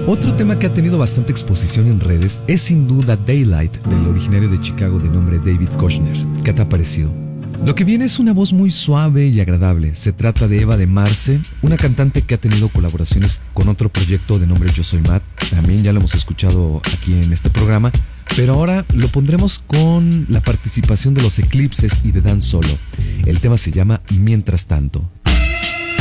Otro tema que ha tenido bastante exposición en redes es sin duda Daylight, del originario de Chicago de nombre David Kushner. ¿Qué te ha parecido? Lo que viene es una voz muy suave y agradable. Se trata de Eva de Marce, una cantante que ha tenido colaboraciones con otro proyecto de nombre Yo Soy Matt. También ya lo hemos escuchado aquí en este programa, pero ahora lo pondremos con la participación de Los Eclipses y de Dan Solo. El tema se llama Mientras Tanto.